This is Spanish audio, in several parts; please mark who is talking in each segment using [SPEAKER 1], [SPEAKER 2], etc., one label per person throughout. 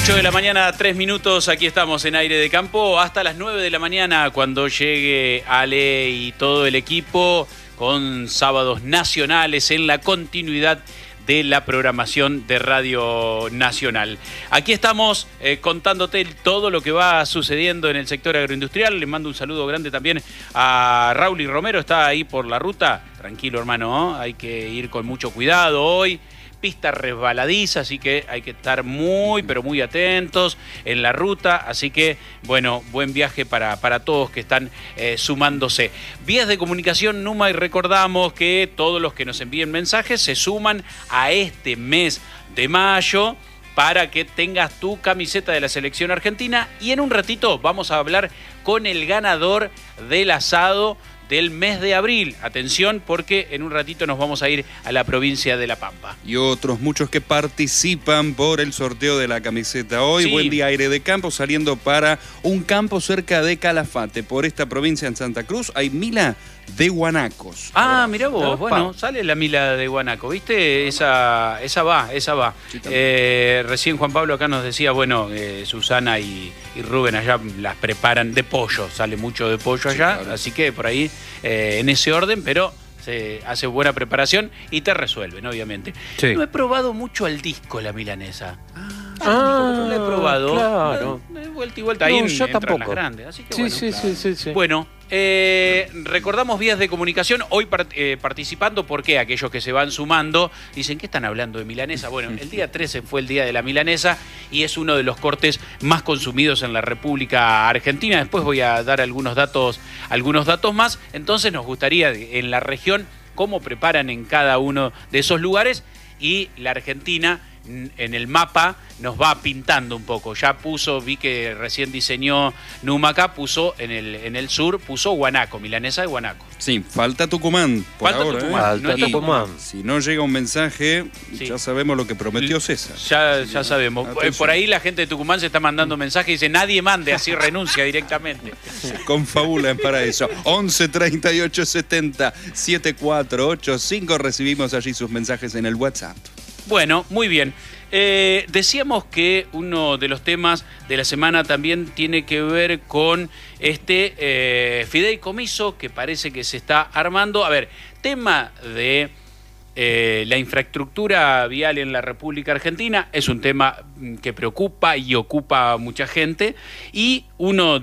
[SPEAKER 1] 8 de la mañana, 3 minutos, aquí estamos en Aire de Campo, hasta las 9 de la mañana cuando llegue Ale y todo el equipo con sábados nacionales en la continuidad de la programación de Radio Nacional. Aquí estamos contándote todo lo que va sucediendo en el sector agroindustrial. Le mando un saludo grande también a Raúl y Romero, está ahí por la ruta. Tranquilo, hermano, ¿no? Hay que ir con mucho cuidado hoy. Pista resbaladiza, así que hay que estar muy, pero muy atentos en la ruta. Así que, bueno, buen viaje para todos que están sumándose. Vías de comunicación, Numa, y recordamos que todos los que nos envíen mensajes se suman a este mes de mayo para que tengas tu camiseta de la selección argentina. Y en un ratito vamos a hablar con el ganador del asado del mes de abril. Atención, porque en un ratito nos vamos a ir a la provincia de La Pampa.
[SPEAKER 2] Y otros muchos que participan por el sorteo de la camiseta hoy. Sí. Buen día, Aire de Campo, saliendo para un campo cerca de Calafate. Por esta provincia en Santa Cruz hay Mila de guanacos.
[SPEAKER 1] Ah, mirá vos, bueno, sale la Mila de guanaco, ¿viste? Esa va. Sí, recién Juan Pablo acá nos decía, bueno, Susana y Rubén allá las preparan de pollo, sale mucho de pollo allá, sí, claro. Así que por ahí en ese orden, pero se hace buena preparación y te resuelven, obviamente. Sí. No he probado mucho al disco la milanesa. No lo he probado. Claro. De vuelta y vuelta. Ahí yo tampoco. Las grandes. Así que sí. Bueno, recordamos vías de comunicación. Hoy participando, porque aquellos que se van sumando dicen, ¿qué están hablando de milanesa? Bueno, el día 13 fue el día de la milanesa y es uno de los cortes más consumidos en la República Argentina. Después voy a dar algunos datos más. Entonces nos gustaría en la región cómo preparan en cada uno de esos lugares, y la Argentina en el mapa nos va pintando un poco. Ya vi que recién diseñó Numa acá, puso en el sur, puso guanaco, milanesa de guanaco.
[SPEAKER 2] Sí, falta Tucumán por ahora.
[SPEAKER 1] Falta Tucumán.
[SPEAKER 2] Si no llega un mensaje, sí, ya sabemos lo que prometió César.
[SPEAKER 1] Ya sabemos. Por ahí la gente de Tucumán se está mandando mensajes y dice, nadie mande, así renuncia directamente.
[SPEAKER 2] Confabulan para eso. 11 38 70 7485. Recibimos allí sus mensajes en el WhatsApp.
[SPEAKER 1] Bueno, muy bien. Decíamos que uno de los temas de la semana también tiene que ver con este fideicomiso que parece que se está armando. A ver, tema de la infraestructura vial en la República Argentina es un tema que preocupa y ocupa a mucha gente, y uno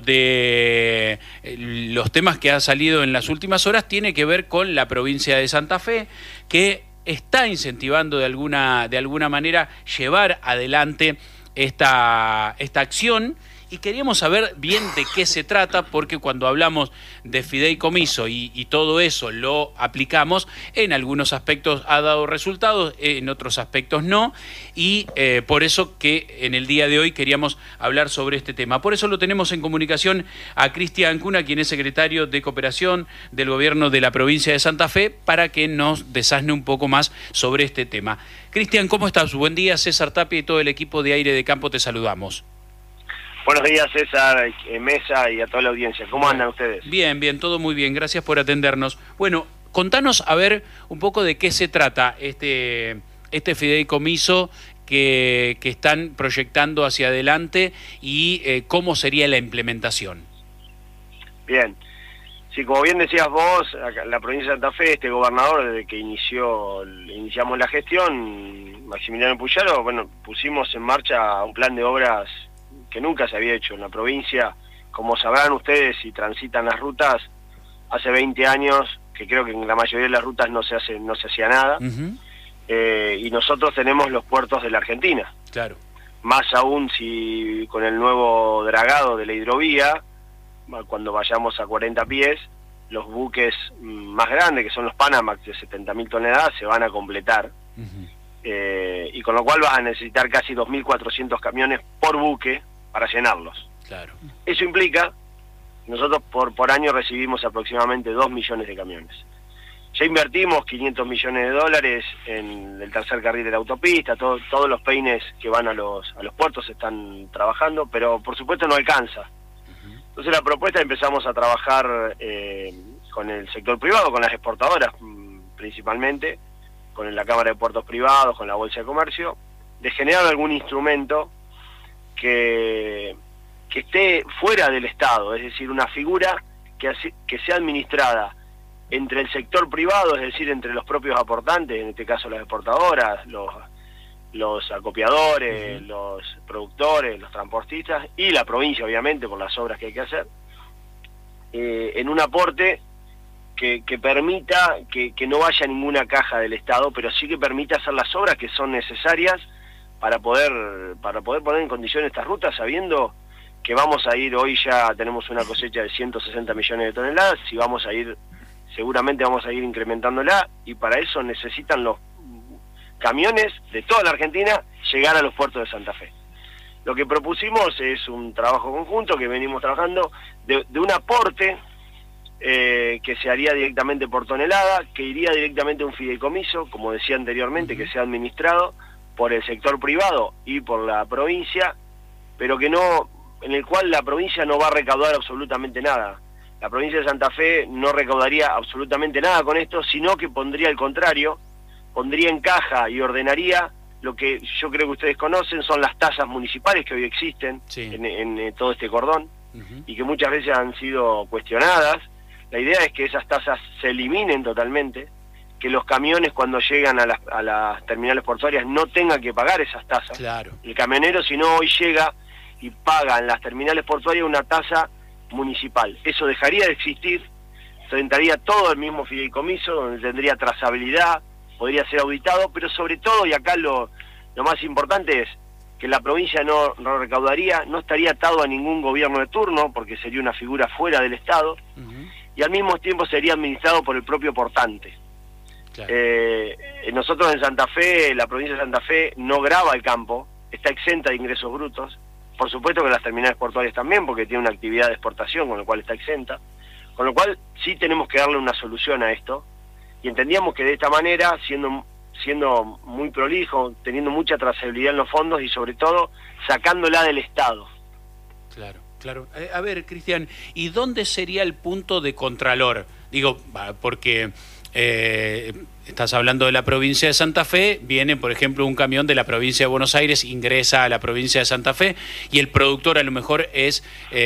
[SPEAKER 1] de los temas que ha salido en las últimas horas tiene que ver con la provincia de Santa Fe, que está incentivando de alguna manera llevar adelante esta acción, y queríamos saber bien de qué se trata, porque cuando hablamos de fideicomiso y todo eso lo aplicamos, en algunos aspectos ha dado resultados, en otros aspectos no, y por eso que en el día de hoy queríamos hablar sobre este tema. Por eso lo tenemos en comunicación a Cristian Cuna, quien es secretario de Cooperación del Gobierno de la provincia de Santa Fe, para que nos desasne un poco más sobre este tema. Cristian, ¿cómo estás? Buen día, César Tapia y todo el equipo de Aire de Campo te saludamos.
[SPEAKER 3] Buenos días, César, Mesa y a toda la audiencia. ¿Cómo andan ustedes?
[SPEAKER 1] Bien, todo muy bien. Gracias por atendernos. Bueno, contanos a ver un poco de qué se trata este fideicomiso que están proyectando hacia adelante y cómo sería la implementación.
[SPEAKER 3] Bien. Sí, como bien decías vos, acá, la provincia de Santa Fe, este gobernador, desde que iniciamos la gestión, Maximiliano Puyaro, bueno, pusimos en marcha un plan de obras que nunca se había hecho en la provincia. Como sabrán ustedes, si transitan las rutas, hace 20 años que creo que en la mayoría de las rutas no se hacía nada. Uh-huh. Y nosotros tenemos los puertos de la Argentina.
[SPEAKER 1] Claro.
[SPEAKER 3] Más aún si con el nuevo dragado de la hidrovía, cuando vayamos a 40 pies, los buques más grandes, que son los Panamax de 70.000 toneladas, se van a completar. Uh-huh. Y con lo cual vas a necesitar casi 2.400 camiones por buque para llenarlos. Claro. Eso implica, nosotros por año recibimos aproximadamente 2 millones de camiones. Ya invertimos $500 millones en el tercer carril de la autopista, todos los peines que van a los puertos están trabajando, pero por supuesto no alcanza. Uh-huh. Entonces la propuesta, empezamos a trabajar con el sector privado, con las exportadoras principalmente, con la Cámara de Puertos Privados, con la Bolsa de Comercio, de generar algún instrumento que esté fuera del Estado, es decir, una figura que sea administrada entre el sector privado, es decir, entre los propios aportantes, en este caso las exportadoras, los acopiadores, los productores, los transportistas y la provincia, obviamente, por las obras que hay que hacer, en un aporte que permita que no vaya ninguna caja del Estado, pero sí que permita hacer las obras que son necesarias para poder poner en condiciones estas rutas, sabiendo que vamos a ir, hoy ya tenemos una cosecha de 160 millones de toneladas, y seguramente vamos a ir incrementándola, y para eso necesitan los camiones de toda la Argentina llegar a los puertos de Santa Fe. Lo que propusimos es un trabajo conjunto que venimos trabajando de un aporte que se haría directamente por tonelada, que iría directamente a un fideicomiso, como decía anteriormente, que sea administrado por el sector privado y por la provincia, pero en el cual la provincia no va a recaudar absolutamente nada. La provincia de Santa Fe no recaudaría absolutamente nada con esto, sino que pondría al contrario, pondría en caja y ordenaría lo que yo creo que ustedes conocen, son las tasas municipales que hoy existen en todo este cordón, y que muchas veces han sido cuestionadas. La idea es que esas tasas se eliminen totalmente, que los camiones cuando llegan a las terminales portuarias no tengan que pagar esas tasas.
[SPEAKER 1] Claro.
[SPEAKER 3] El camionero, si no, hoy llega y paga en las terminales portuarias una tasa municipal. Eso dejaría de existir, entraría todo el mismo fideicomiso, donde tendría trazabilidad, podría ser auditado, pero sobre todo, y acá lo más importante es que la provincia no recaudaría, no estaría atado a ningún gobierno de turno, porque sería una figura fuera del Estado, y al mismo tiempo sería administrado por el propio portante. Claro. Nosotros en Santa Fe, la provincia de Santa Fe no grava el campo, está exenta de ingresos brutos, por supuesto que las terminales portuarias también, porque tiene una actividad de exportación, con lo cual está exenta, con lo cual sí tenemos que darle una solución a esto, y entendíamos que de esta manera, siendo muy prolijo, teniendo mucha trazabilidad en los fondos y sobre todo sacándola del Estado.
[SPEAKER 1] Claro, claro. A ver, Cristian, ¿y dónde sería el punto de contralor? Digo, porque estás hablando de la provincia de Santa Fe, viene, por ejemplo, un camión de la provincia de Buenos Aires, ingresa a la provincia de Santa Fe, y el productor a lo mejor es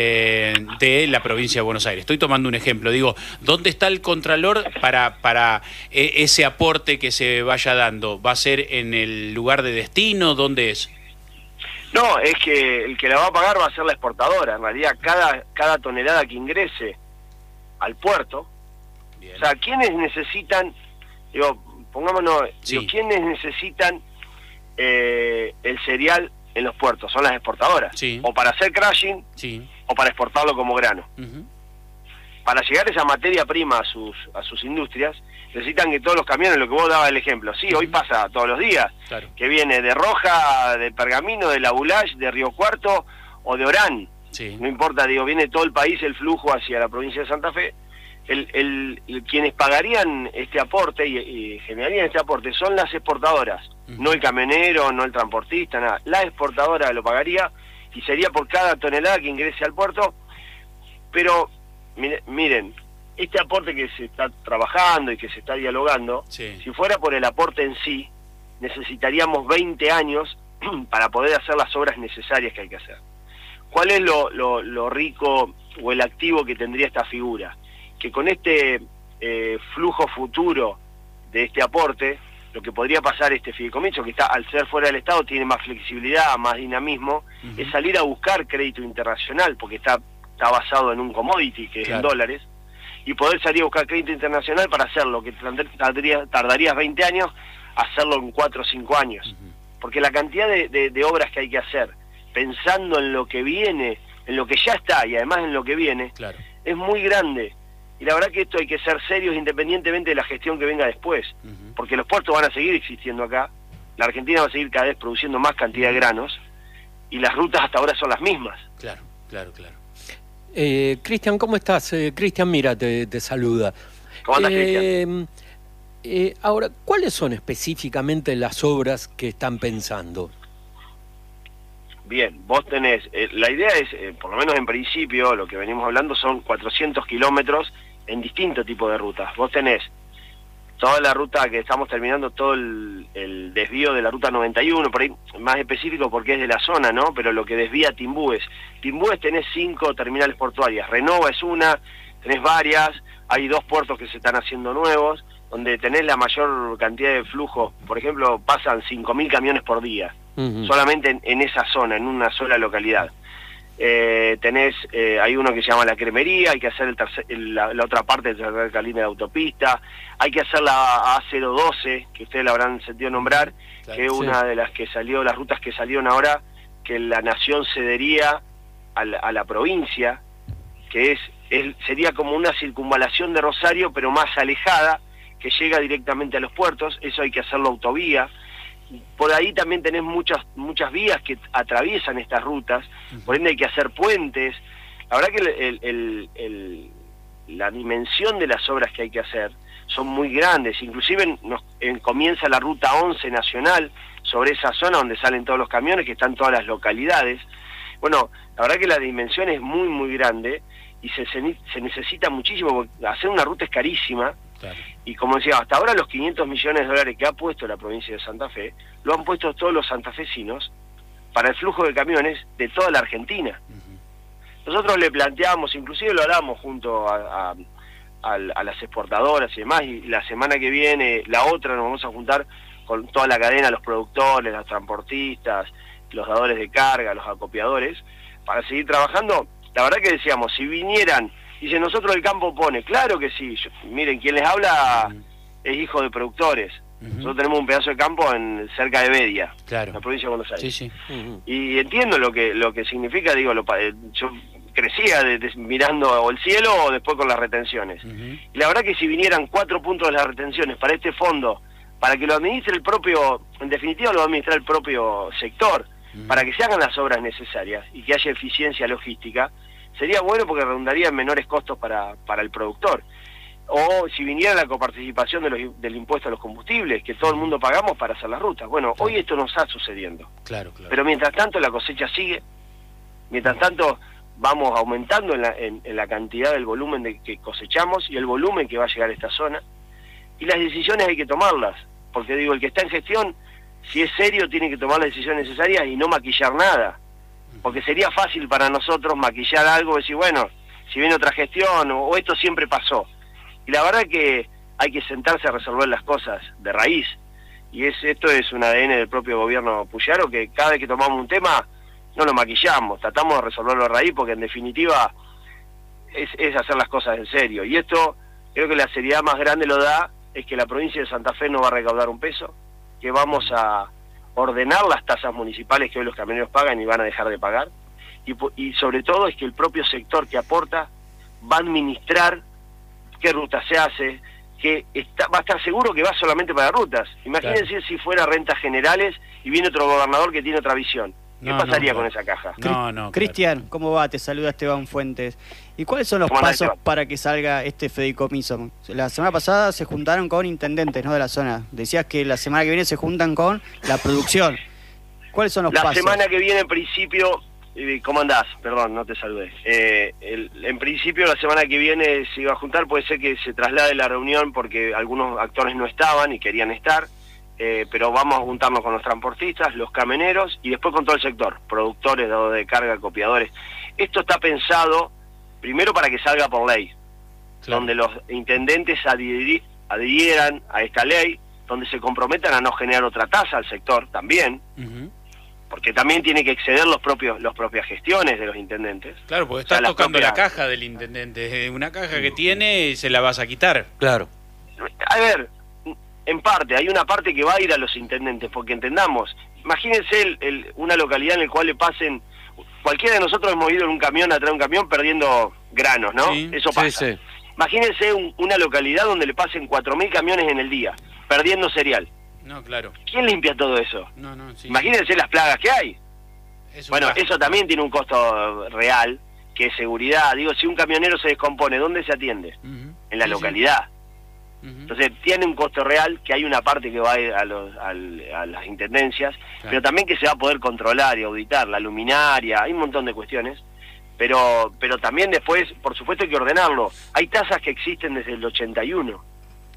[SPEAKER 1] de la provincia de Buenos Aires. Estoy tomando un ejemplo. Digo, ¿dónde está el contralor para ese aporte que se vaya dando? ¿Va a ser en el lugar de destino? ¿Dónde es?
[SPEAKER 3] No, es que el que la va a pagar va a ser la exportadora. En realidad, cada tonelada que ingrese al puerto, o sea, ¿quiénes necesitan, pongámonos, ¿quiénes necesitan el cereal en los puertos? Son las exportadoras.
[SPEAKER 1] Sí.
[SPEAKER 3] O para hacer crushing, o para exportarlo como grano. Para llegar esa materia prima a sus industrias, necesitan que todos los camiones, lo que vos dabas el ejemplo, hoy pasa todos los días, claro, que viene de Roja, de Pergamino, de La Boulage, de Río Cuarto o de Orán. No importa, viene todo el país el flujo hacia la provincia de Santa Fe. Quienes pagarían este aporte y generarían este aporte son las exportadoras, no el camionero, no el transportista, nada. La exportadora lo pagaría y sería por cada tonelada que ingrese al puerto. Pero miren, este aporte que se está trabajando y que se está dialogando, si fuera por el aporte en sí, necesitaríamos 20 años para poder hacer las obras necesarias que hay que hacer. ¿Cuál es lo rico o el activo que tendría esta figura? Que con este flujo futuro de este aporte, lo que podría pasar este fideicomiso, que está al ser fuera del Estado tiene más flexibilidad, más dinamismo, es salir a buscar crédito internacional, porque está basado en un commodity que es en dólares, y poder salir a buscar crédito internacional para hacer lo que tardarías 20 años, hacerlo en 4 o 5 años. Porque la cantidad de obras que hay que hacer, pensando en lo que viene, en lo que ya está y además en lo que viene, es muy grande. Y la verdad que esto hay que ser serios independientemente de la gestión que venga después, porque los puertos van a seguir existiendo acá, la Argentina va a seguir cada vez produciendo más cantidad de granos, y las rutas hasta ahora son las mismas.
[SPEAKER 1] Claro.
[SPEAKER 4] Cristian, ¿cómo estás? Cristian Mira te saluda.
[SPEAKER 3] ¿Cómo andas, Cristian?
[SPEAKER 4] Ahora, ¿cuáles son específicamente las obras que están pensando?
[SPEAKER 3] Bien, vos tenés, la idea es, por lo menos en principio, lo que venimos hablando son 400 kilómetros en distintos tipos de rutas. Vos tenés toda la ruta que estamos terminando, todo el desvío de la ruta 91, por ahí más específico porque es de la zona, ¿no? Pero lo que desvía Timbúes. Timbúes tenés 5 terminales portuarias, Renova es una, tenés varias, hay 2 puertos que se están haciendo nuevos, donde tenés la mayor cantidad de flujo. Por ejemplo, pasan 5.000 camiones por día, solamente en esa zona, en una sola localidad. Hay uno que se llama La Cremería, hay que hacer la otra parte de la línea de autopista, hay que hacer la A012, que ustedes la habrán sentido nombrar, claro, que es una de las que salió, las rutas que salieron ahora, que la nación cedería a la provincia, que sería como una circunvalación de Rosario, pero más alejada, que llega directamente a los puertos. Eso hay que hacerlo autovía. Por ahí también tenés muchas vías que atraviesan estas rutas, por ende hay que hacer puentes. La verdad que la dimensión de las obras que hay que hacer son muy grandes, inclusive comienza la ruta 11 nacional sobre esa zona donde salen todos los camiones, que están todas las localidades. Bueno, la verdad que la dimensión es muy muy grande y se necesita muchísimo, porque hacer una ruta es carísima. Claro. Y como decía, hasta ahora los 500 millones de dólares que ha puesto la provincia de Santa Fe, lo han puesto todos los santafesinos para el flujo de camiones de toda la Argentina. Nosotros le planteamos, inclusive lo hablamos junto a las exportadoras y demás, y la semana que viene, la otra, nos vamos a juntar con toda la cadena, los productores, los transportistas, los dadores de carga, los acopiadores, para seguir trabajando. La verdad que decíamos, si vinieran, dice, nosotros el campo pone, claro que sí, miren, quien les habla es hijo de productores. Nosotros tenemos un pedazo de campo cerca de Bedia, claro, la provincia de Buenos Aires. Sí. Y entiendo lo que significa, digo, yo crecía mirando el cielo o después con las retenciones. Y la verdad que si vinieran 4 puntos de las retenciones para este fondo, para que lo administre el propio, en definitiva lo va a administrar el propio sector, para que se hagan las obras necesarias y que haya eficiencia logística, sería bueno porque redundaría en menores costos para el productor. O si viniera la coparticipación del impuesto a los combustibles, que todo el mundo pagamos para hacer las rutas. Bueno, claro, hoy esto no está sucediendo. Claro. Pero mientras tanto la cosecha sigue, mientras tanto vamos aumentando en la cantidad del volumen que cosechamos y el volumen que va a llegar a esta zona. Y las decisiones hay que tomarlas, porque digo, el que está en gestión, si es serio, tiene que tomar las decisiones necesarias y no maquillar nada. Porque sería fácil para nosotros maquillar algo y decir, bueno, si viene otra gestión o esto siempre pasó. Y la verdad que hay que sentarse a resolver las cosas de raíz. Y esto es un ADN del propio gobierno Puyaro, que cada vez que tomamos un tema no lo maquillamos, tratamos de resolverlo de raíz, porque en definitiva es hacer las cosas en serio. Y esto, creo que la seriedad más grande lo da, es que la provincia de Santa Fe no va a recaudar un peso, que vamos a ordenar las tasas municipales que hoy los camioneros pagan y van a dejar de pagar, y sobre todo es que el propio sector que aporta va a administrar qué ruta se hace, va a estar seguro que va solamente para rutas. Imagínense, claro, si fuera rentas generales y viene otro gobernador que tiene otra visión. ¿Qué pasaría con esa caja?
[SPEAKER 5] Cristian, claro. ¿Cómo va? Te saluda Esteban Fuentes. ¿Y cuáles son los pasos para que salga este fideicomiso? La semana pasada se juntaron con intendentes, ¿no?, de la zona. Decías que la semana que viene se juntan con la producción. ¿Cuáles son los pasos?
[SPEAKER 3] La semana que viene, en principio, ¿cómo andás? Perdón, no te saludé. En principio, la semana que viene se iba a juntar. Puede ser que se traslade la reunión porque algunos actores no estaban y querían estar. Pero vamos a juntarnos con los transportistas, los camioneros y después con todo el sector, productores, dadores de carga, copiadores. Esto está pensado primero para que salga por ley, claro, donde los intendentes adhieran a esta ley, donde se comprometan a no generar otra tasa al sector también, porque también tiene que exceder las propias gestiones de los intendentes.
[SPEAKER 1] Claro, porque estás tocando la caja del intendente, una caja que tiene y se la vas a quitar. Claro.
[SPEAKER 3] A ver, en parte, hay una parte que va a ir a los intendentes, porque entendamos, imagínense una localidad en la cual le pasen, cualquiera de nosotros hemos ido en un camión atrás de un camión perdiendo granos, ¿no? Sí, eso pasa. Sí. Imagínense una localidad donde le pasen 4.000 camiones en el día, perdiendo cereal.
[SPEAKER 1] No, claro.
[SPEAKER 3] ¿Quién limpia todo eso?
[SPEAKER 1] Sí,
[SPEAKER 3] imagínense las plagas que hay. Bueno, eso también tiene un costo real, que es seguridad. Digo, si un camionero se descompone, ¿dónde se atiende? En la localidad. Entonces tiene un costo real, que hay una parte que va a ir a las intendencias, claro, pero también que se va a poder controlar y auditar, la luminaria, hay un montón de cuestiones, pero también después, por supuesto, hay que ordenarlo. Hay tasas que existen desde el 81.
[SPEAKER 1] Claro.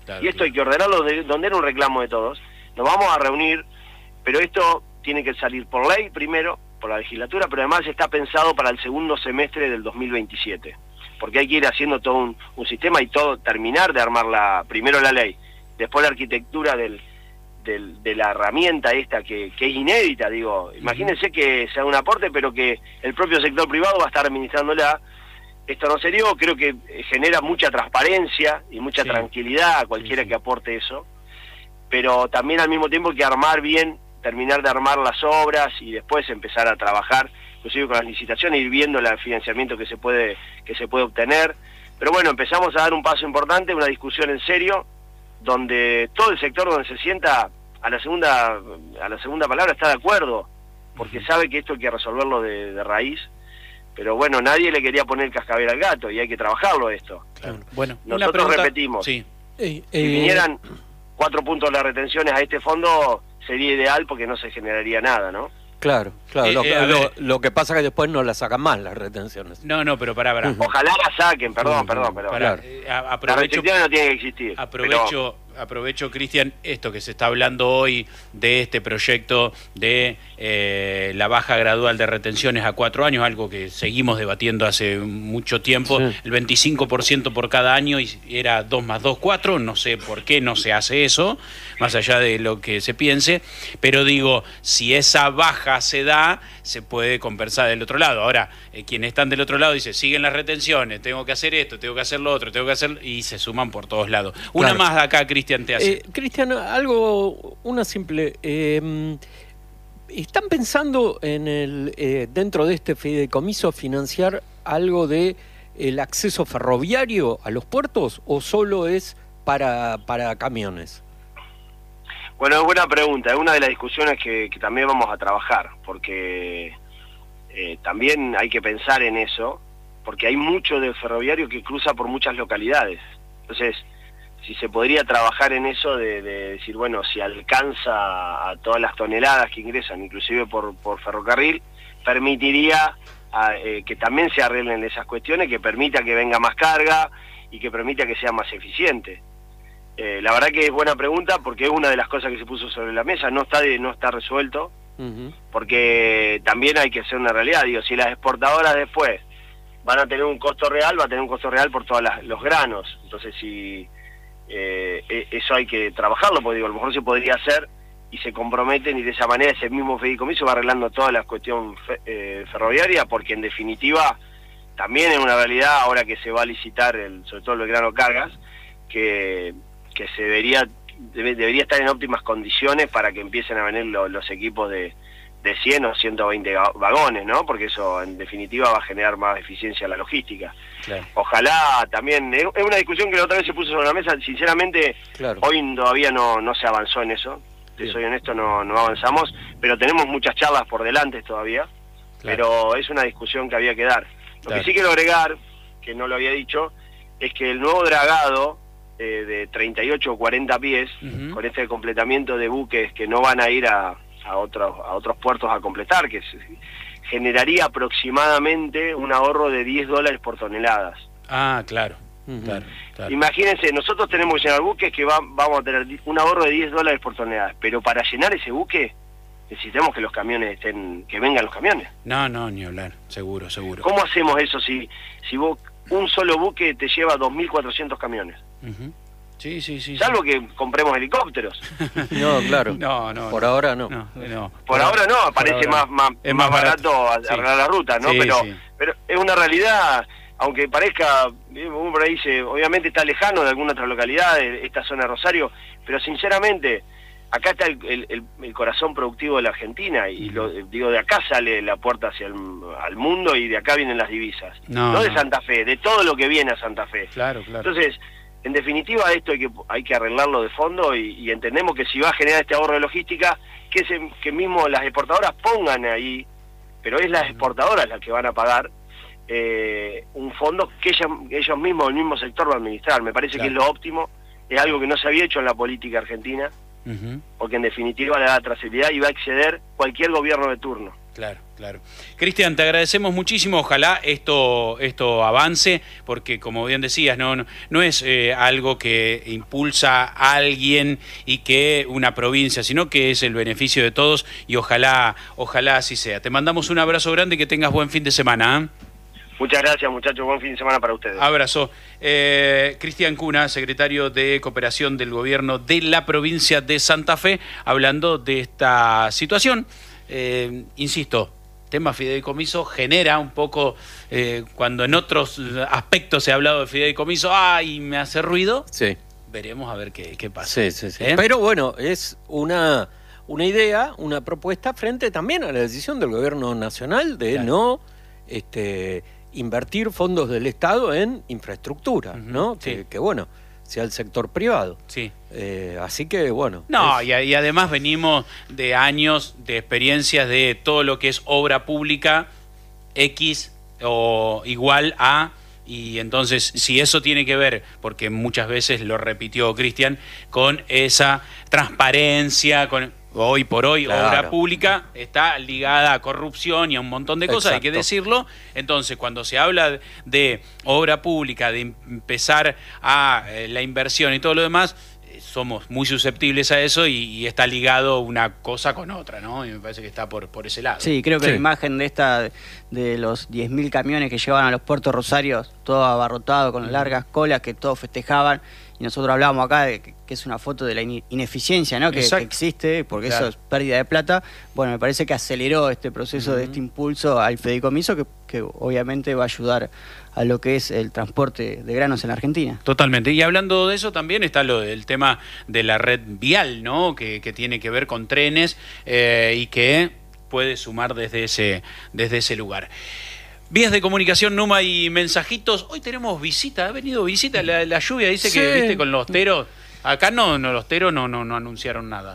[SPEAKER 3] y esto hay que ordenarlo donde era un reclamo de todos. Nos vamos a reunir, pero esto tiene que salir por ley primero, por la legislatura, pero además está pensado para el segundo semestre del 2027, porque hay que ir haciendo todo un sistema y todo, terminar de armar primero la ley, después la arquitectura de la herramienta esta que es inédita, digo, imagínense que sea un aporte, pero que el propio sector privado va a estar administrándola. Esto no se dio, creo que genera mucha transparencia y mucha tranquilidad a cualquiera que aporte eso, pero también al mismo tiempo hay que armar bien, terminar de armar las obras y después empezar a trabajar, inclusive con las licitaciones, ir viendo el financiamiento que se puede obtener. Pero bueno, empezamos a dar un paso importante, una discusión en serio, donde todo el sector donde se sienta a la segunda palabra está de acuerdo, porque sabe que esto hay que resolverlo de raíz. Pero bueno, nadie le quería poner el cascabel al gato y hay que trabajarlo esto.
[SPEAKER 1] Claro. Bueno,
[SPEAKER 3] nosotros repetimos, si vinieran 4 puntos de las retenciones a este fondo sería ideal porque no se generaría nada, ¿no?
[SPEAKER 4] Claro. Lo que pasa es que después no la sacan más las retenciones.
[SPEAKER 1] No, pero pará.
[SPEAKER 3] Ojalá la saquen, perdón.
[SPEAKER 1] Claro.
[SPEAKER 3] Las retenciones no tienen que existir.
[SPEAKER 1] Aprovecho, Cristian, esto que se está hablando hoy de este proyecto de la baja gradual de retenciones a 4 años, algo que seguimos debatiendo hace mucho tiempo, el 25% por cada año, y era 2 más 2, 4, no sé por qué no se hace eso, más allá de lo que se piense, pero digo, si esa baja se da, se puede compensar del otro lado. Ahora, quienes están del otro lado dicen, siguen las retenciones, tengo que hacer esto, tengo que hacer lo otro, y se suman por todos lados. Una más de acá, Cristian, te hace.
[SPEAKER 4] Cristian, una simple... ¿están pensando en dentro de este fideicomiso financiar algo de el acceso ferroviario a los puertos o solo es para camiones?
[SPEAKER 3] Bueno, es buena pregunta, es una de las discusiones que también vamos a trabajar, porque también hay que pensar en eso, porque hay mucho de ferroviario que cruza por muchas localidades. Entonces, si se podría trabajar en eso de decir, bueno, si alcanza a todas las toneladas que ingresan, inclusive por ferrocarril, permitiría que también se arreglen esas cuestiones, que permita que venga más carga y que permita que sea más eficiente. La verdad que es buena pregunta porque es una de las cosas que se puso sobre la mesa, no está resuelto, porque también hay que hacer una realidad, digo, si las exportadoras después van a tener un costo real, va a tener un costo real por todos los granos, entonces si eso hay que trabajarlo, porque digo, a lo mejor se podría hacer y se comprometen y de esa manera ese mismo fideicomiso va arreglando toda la cuestión ferroviaria, porque en definitiva también es una realidad ahora que se va a licitar sobre todo el grano cargas, que se debería estar en óptimas condiciones para que empiecen a venir los equipos de 100 o 120 vagones, ¿no? Porque eso en definitiva va a generar más eficiencia en la logística. Claro. Ojalá también, es una discusión que la otra vez se puso sobre la mesa, sinceramente hoy todavía no se avanzó en eso, soy honesto, no avanzamos, pero tenemos muchas charlas por delante todavía, pero es una discusión que había que dar. Lo que sí quiero agregar, que no lo había dicho, es que el nuevo dragado de 38 o 40 pies, con este completamiento de buques que no van a ir a otros puertos a completar, que generaría aproximadamente un ahorro de $10 por toneladas.
[SPEAKER 1] Ah, claro.
[SPEAKER 3] Imagínense, nosotros tenemos que llenar buques que vamos a tener un ahorro de $10 por tonelada, pero para llenar ese buque necesitamos que los camiones que vengan los camiones.
[SPEAKER 1] No, ni hablar, seguro.
[SPEAKER 3] ¿Cómo hacemos eso si vos un solo buque te lleva 2.400 camiones?
[SPEAKER 1] Sí.
[SPEAKER 3] Salvo que compremos helicópteros.
[SPEAKER 4] No, claro.
[SPEAKER 1] No.
[SPEAKER 4] Por ahora no.
[SPEAKER 3] Por ahora no, parece más barato arreglar la ruta, ¿no? Pero es una realidad, aunque parezca, uno por ahí dice, obviamente está lejano de alguna otra localidad, de esta zona de Rosario, pero sinceramente, acá está el corazón productivo de la Argentina, y de acá sale la puerta hacia al mundo, y de acá vienen las divisas. No de Santa Fe, de todo lo que viene a Santa Fe.
[SPEAKER 1] Claro.
[SPEAKER 3] Entonces, en definitiva, esto hay que arreglarlo de fondo, y entendemos que si va a generar este ahorro de logística, que mismo las exportadoras pongan ahí, pero es las exportadoras las que van a pagar un fondo que ellos mismos, el mismo sector, va a administrar. Me parece que es lo óptimo, es algo que no se había hecho en la política argentina, porque en definitiva le da trazabilidad y va a exceder cualquier gobierno de turno.
[SPEAKER 1] Claro, claro. Cristian, te agradecemos muchísimo. Ojalá esto avance, porque como bien decías, no es algo que impulsa a alguien y que una provincia, sino que es el beneficio de todos y ojalá así sea. Te mandamos un abrazo grande y que tengas buen fin de semana.
[SPEAKER 3] Muchas gracias, muchachos. Buen fin de semana para ustedes.
[SPEAKER 1] Abrazo. Cristian Cuna, secretario de Cooperación del Gobierno de la provincia de Santa Fe, hablando de esta situación. Insisto, tema fideicomiso genera un poco, cuando en otros aspectos se ha hablado de fideicomiso, ¡ay, me hace ruido!
[SPEAKER 4] Sí.
[SPEAKER 1] Veremos a ver qué pasa.
[SPEAKER 4] Sí. Pero bueno, es una idea, una propuesta frente también a la decisión del gobierno nacional de no invertir fondos del Estado en infraestructura, ¿no?
[SPEAKER 1] Sí.
[SPEAKER 4] Que bueno, sea el sector privado.
[SPEAKER 1] Sí.
[SPEAKER 4] Así que bueno.
[SPEAKER 1] No, y además venimos de años de experiencias de todo lo que es obra pública X o igual a, y entonces si eso tiene que ver, porque muchas veces lo repitió Cristian, con esa transparencia, con hoy por hoy obra pública está ligada a corrupción y a un montón de cosas, hay que decirlo. Entonces cuando se habla de obra pública, de empezar a la inversión y todo lo demás, somos muy susceptibles a eso y está ligado una cosa con otra, ¿no? Y me parece que está por ese lado.
[SPEAKER 5] Sí, creo que la imagen de los 10.000 camiones que llevaban a los puertos rosarios, todo abarrotado con largas colas que todos festejaban, y nosotros hablábamos acá de que es una foto de la ineficiencia, ¿no? que existe, porque eso es pérdida de plata. Bueno, me parece que aceleró este proceso de este impulso al fideicomiso que obviamente va a ayudar a lo que es el transporte de granos en la Argentina.
[SPEAKER 1] Totalmente. Y hablando de eso también está el tema de la red vial, ¿no? Que tiene que ver con trenes y que puede sumar desde ese lugar. Vías de comunicación, Numa, y mensajitos. Hoy tenemos visita, ha venido visita. La lluvia dice que, viste, con los teros. Acá los teros no anunciaron nada.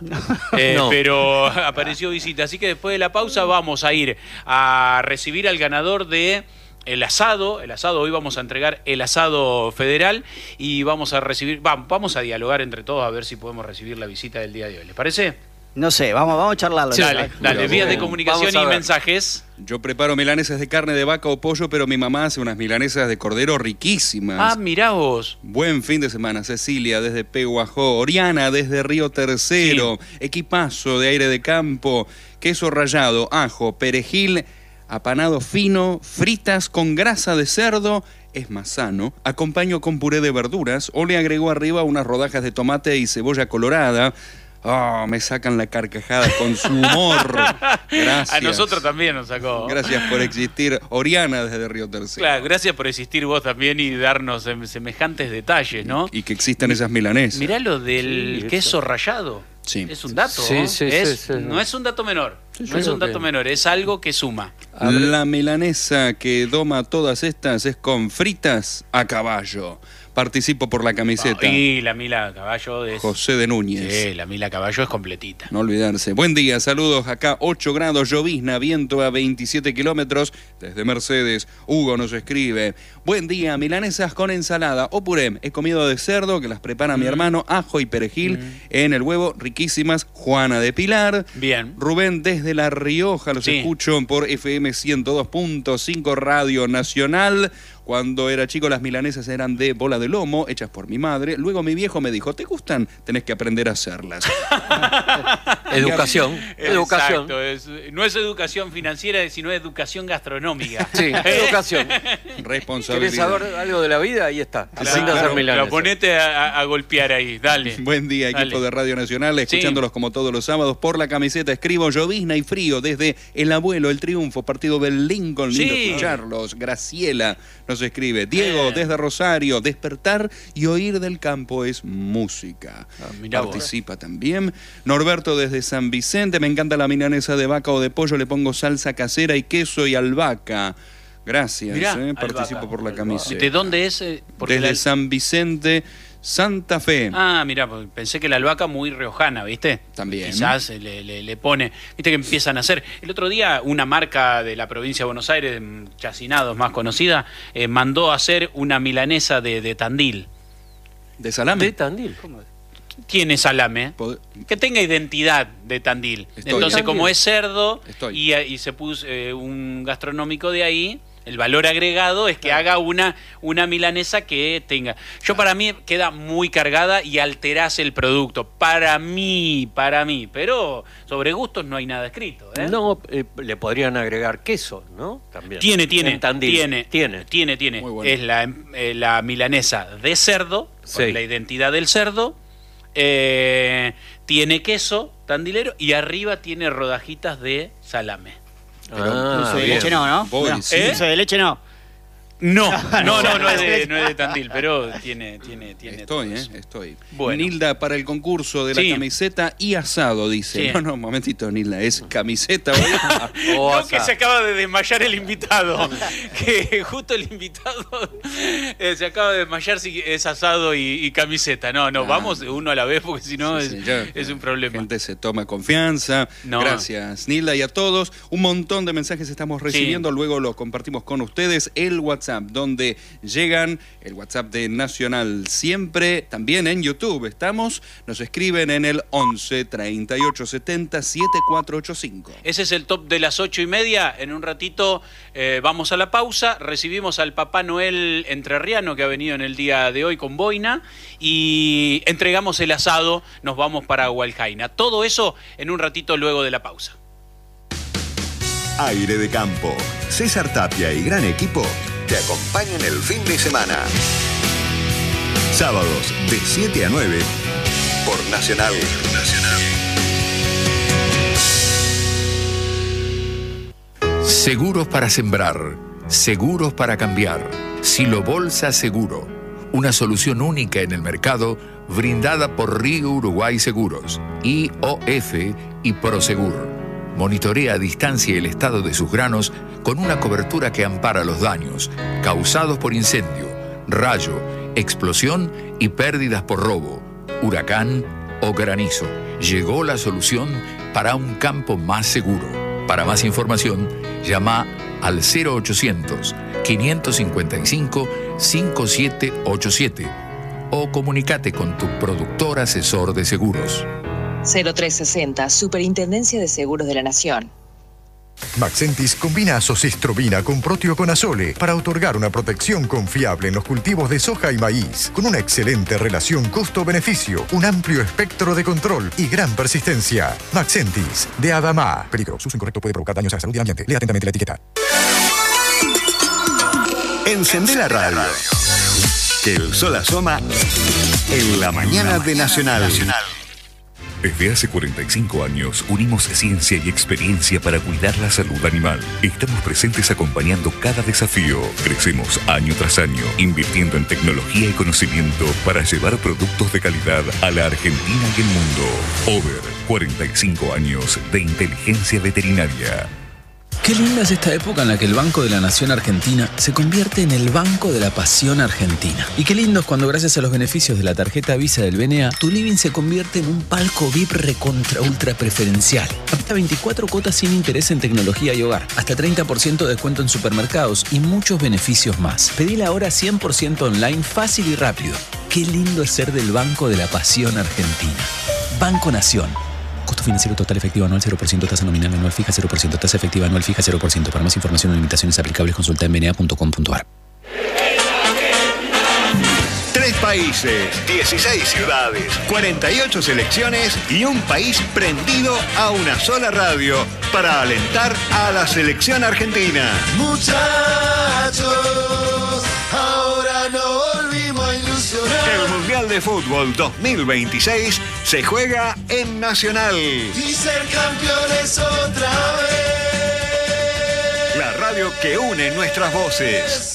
[SPEAKER 1] Pero apareció visita. Así que después de la pausa vamos a ir a recibir al ganador de el asado. Hoy vamos a entregar el asado federal y vamos a dialogar entre todos a ver si podemos recibir la visita del día de hoy. ¿Les parece?
[SPEAKER 5] No sé, vamos a charlarlo.
[SPEAKER 1] Sí, dale, vías de comunicación y mensajes.
[SPEAKER 2] Yo preparo milanesas de carne de vaca o pollo, pero mi mamá hace unas milanesas de cordero riquísimas.
[SPEAKER 1] Ah, mirá vos.
[SPEAKER 2] Buen fin de semana. Cecilia desde Peguajó, Oriana desde Río Tercero, equipazo de aire de campo, queso rallado, ajo, perejil, apanado fino, fritas con grasa de cerdo, es más sano. Acompaño con puré de verduras o le agregó arriba unas rodajas de tomate y cebolla colorada. Me sacan la carcajada con su humor. Gracias.
[SPEAKER 1] A nosotros también nos sacó.
[SPEAKER 2] Gracias por existir, Oriana desde Río Tercero.
[SPEAKER 1] Claro, gracias por existir vos también y darnos semejantes detalles, ¿no?
[SPEAKER 2] Y que existan esas milanesas.
[SPEAKER 1] Mirá lo del queso rallado.
[SPEAKER 2] Sí.
[SPEAKER 1] Es un dato.
[SPEAKER 4] Sí.
[SPEAKER 1] No es un dato menor. No es un dato menor, es algo que suma.
[SPEAKER 2] La milanesa que doma todas estas es con fritas a caballo. Participo por la camiseta.
[SPEAKER 1] Y la Mila Caballo es...
[SPEAKER 2] José de Núñez.
[SPEAKER 1] Sí, la Mila Caballo es completita.
[SPEAKER 2] No olvidarse. Buen día, saludos. Acá 8 grados, llovizna, viento a 27 kilómetros. Desde Mercedes, Hugo nos escribe. Buen día, milanesas con ensalada o puré. He comido de cerdo, que las prepara mi hermano, ajo y perejil en el huevo, riquísimas. Juana de Pilar.
[SPEAKER 1] Bien.
[SPEAKER 2] Rubén desde La Rioja, los escucho por FM 102.5 Radio Nacional. Cuando era chico las milanesas eran de bola de lomo, hechas por mi madre. Luego mi viejo me dijo, ¿te gustan? Tenés que aprender a hacerlas.
[SPEAKER 4] Educación.
[SPEAKER 1] Exacto, no es educación financiera, sino educación gastronómica.
[SPEAKER 4] Sí, educación.
[SPEAKER 2] Responsabilidad.
[SPEAKER 4] ¿Querés saber algo de la vida? Ahí está.
[SPEAKER 1] Claro, ponete a golpear ahí, dale.
[SPEAKER 2] Buen día, equipo de Radio Nacional, escuchándolos como todos los sábados por la camiseta. Escribo llovizna y frío desde El Abuelo, El Triunfo, partido del Lincoln. Lindo escucharlos. Graciela nos escribe. Diego desde Rosario, despertar y oír del campo es música. Participa también. Norberto desde San Vicente, me encanta la milanesa de vaca o de pollo, le pongo salsa casera y queso y albahaca. Gracias, participo por la camiseta.
[SPEAKER 1] ¿De dónde es?
[SPEAKER 2] Desde San Vicente, Santa Fe.
[SPEAKER 1] Ah, mirá, pensé que la albahaca muy riojana, ¿viste?
[SPEAKER 2] También.
[SPEAKER 1] Quizás le pone, viste que empiezan a hacer. El otro día una marca de la provincia de Buenos Aires, Chacinados más conocida, mandó a hacer una milanesa de Tandil.
[SPEAKER 2] ¿De salame?
[SPEAKER 4] ¿De Tandil? ¿Cómo es?
[SPEAKER 1] tiene salame, que tenga identidad de Tandil. Entonces, como es cerdo y se puso un gastronómico de ahí, el valor agregado es que haga una milanesa que tenga. Para mí queda muy cargada y alterás el producto. Para mí. Pero sobre gustos no hay nada escrito.
[SPEAKER 4] No, le podrían agregar queso, ¿no? También.
[SPEAKER 1] Tiene.
[SPEAKER 4] Muy bueno.
[SPEAKER 1] Es la milanesa de cerdo, con la identidad del cerdo. Tiene queso tandilero y arriba tiene rodajitas de salame.
[SPEAKER 5] Dulce de leche no. Dulce de leche no.
[SPEAKER 1] No es de Tandil, pero tiene
[SPEAKER 2] Estoy.
[SPEAKER 1] Bueno.
[SPEAKER 2] Nilda, para el concurso de la camiseta y asado, dice. No, un momentito, Nilda, es camiseta hoy.
[SPEAKER 1] Que se acaba de desmayar el invitado. Que justo el invitado se acaba de desmayar, si es asado y camiseta. No, vamos uno a la vez, porque si no es un problema.
[SPEAKER 2] La gente se toma confianza. Gracias, Nilda, y a todos. Un montón de mensajes estamos recibiendo, luego lo compartimos con ustedes. El WhatsApp, donde llegan, el WhatsApp de Nacional siempre, también en YouTube estamos, nos escriben en el 11 38 70 7485.
[SPEAKER 1] Ese es el top de las 8:30. En un ratito vamos a la pausa, recibimos al Papá Noel entrerriano que ha venido en el día de hoy con boina y entregamos el asado, nos vamos para Hualjaina. Todo eso en un ratito luego de la pausa.
[SPEAKER 6] Aire de Campo, César Tapia y gran equipo te acompañan el fin de semana. Sábados de 7 a 9 por Nacional.
[SPEAKER 7] Seguros para sembrar, seguros para cambiar. Silo Bolsa Seguro, una solución única en el mercado brindada por Río Uruguay Seguros, IOF y Prosegur. Monitorea a distancia el estado de sus granos con una cobertura que ampara los daños causados por incendio, rayo, explosión y pérdidas por robo, huracán o granizo. Llegó la solución para un campo más seguro. Para más información, llama al 0800-555-5787 o comunícate con tu productor asesor de seguros.
[SPEAKER 8] 0360, Superintendencia de Seguros de la Nación.
[SPEAKER 9] Maxentis combina azoxestrobina con proteoconazole para otorgar una protección confiable en los cultivos de soja y maíz, con una excelente relación costo-beneficio, un amplio espectro de control y gran persistencia. Maxentis, de Adama. Peligro, su uso incorrecto puede provocar daños a la salud y al ambiente. Lea atentamente la etiqueta.
[SPEAKER 6] Encendé la radio. Que el sol asoma en la mañana de Nacional.
[SPEAKER 10] Desde hace 45 años unimos ciencia y experiencia para cuidar la salud animal. Estamos presentes acompañando cada desafío. Crecemos año tras año, invirtiendo en tecnología y conocimiento para llevar productos de calidad a la Argentina y el mundo. Over 45 años de inteligencia veterinaria.
[SPEAKER 11] Qué linda es esta época en la que el Banco de la Nación Argentina se convierte en el Banco de la Pasión Argentina. Y qué lindo es cuando, gracias a los beneficios de la tarjeta Visa del BNA, tu living se convierte en un palco VIP recontra ultra preferencial. Hasta 24 cuotas sin interés en tecnología y hogar, hasta 30% de descuento en supermercados y muchos beneficios más. Pedila ahora 100% online, fácil y rápido. Qué lindo es ser del Banco de la Pasión Argentina. Banco Nación. Costo financiero total efectivo anual 0%, tasa nominal anual fija 0%, tasa efectiva anual fija 0%. Para más información o limitaciones aplicables, consulta en bna.com.ar.
[SPEAKER 6] 3 países, 16 ciudades, 48 selecciones y un país prendido a una sola radio para alentar a la selección argentina.
[SPEAKER 12] Muchachos, ahora no volvimos a ilusionar.
[SPEAKER 6] El Mundial de Fútbol 2026 se juega en Nacional.
[SPEAKER 12] Y ser campeones otra vez.
[SPEAKER 6] La radio que une nuestras voces.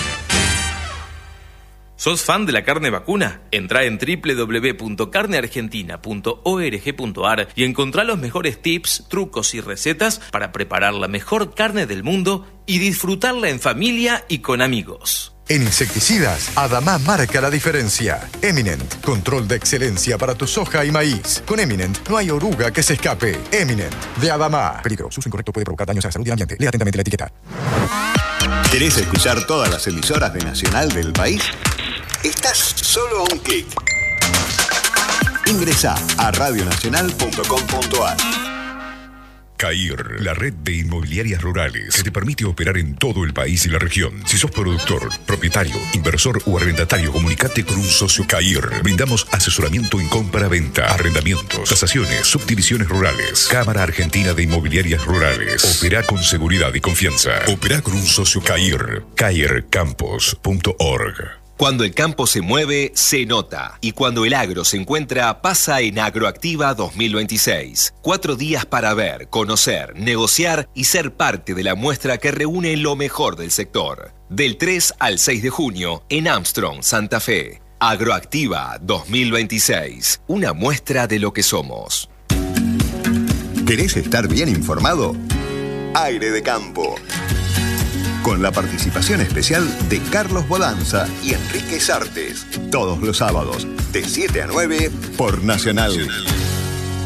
[SPEAKER 13] ¿Sos fan de la carne vacuna? Entrá en www.carneargentina.org.ar y encontrá los mejores tips, trucos y recetas para preparar la mejor carne del mundo y disfrutarla en familia y con amigos.
[SPEAKER 9] En insecticidas, Adama marca la diferencia. Eminent, control de excelencia para tu soja y maíz. Con Eminent no hay oruga que se escape. Eminent, de Adama. Peligro, su uso incorrecto puede provocar daños a la salud y al ambiente. Lea atentamente la etiqueta.
[SPEAKER 6] ¿Querés escuchar todas las emisoras de Nacional del país? Estás solo a un clic. Ingresá a radionacional.com.ar.
[SPEAKER 10] CAIR, la red de inmobiliarias rurales que te permite operar en todo el país y la región. Si sos productor, propietario, inversor o arrendatario, comunicate con un socio CAIR. Brindamos asesoramiento en compra-venta, arrendamientos, tasaciones, subdivisiones rurales. Cámara Argentina de Inmobiliarias Rurales. Opera con seguridad y confianza. Opera con un socio CAIR. CAIRcampos.org.
[SPEAKER 14] Cuando el campo se mueve, se nota. Y cuando el agro se encuentra, pasa en Agroactiva 2026. 4 días para ver, conocer, negociar y ser parte de la muestra que reúne lo mejor del sector. Del 3 al 6 de junio, en Armstrong, Santa Fe. Agroactiva 2026. Una muestra de lo que somos.
[SPEAKER 6] ¿Querés estar bien informado? Aire de Campo. Con la participación especial de Carlos Bodanza y Enrique Sartes. Todos los sábados, de 7 a 9, por Nacional.